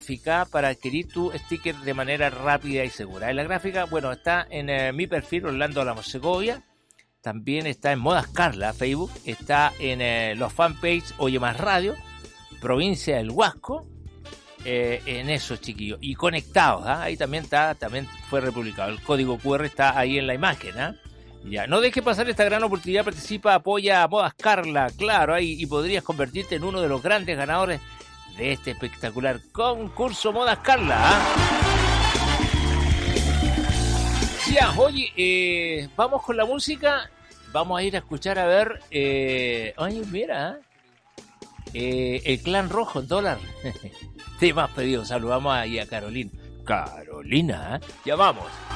gráfica para adquirir tu sticker de manera rápida y segura. En la gráfica, bueno, está en mi perfil Orlando Lamos Segovia, también está en Modas Carla, Facebook, está en los fanpage Oye Más Radio, Provincia del Huasco, en eso, chiquillos, y conectados, ¿eh? Ahí también fue republicado, el código QR está ahí en la imagen, ¿eh? Ya, no dejes pasar esta gran oportunidad, participa, apoya a Modas Carla, claro, ahí, y podrías convertirte en uno de los grandes ganadores de este espectacular concurso Modas Carla, ¿eh? Ya, oye, vamos con la música, vamos a ir a escuchar a ver, oye, mira, el Clan Rojo, $1, temas pedidos, saludamos ahí a Carolina, ¿eh? Ya vamos.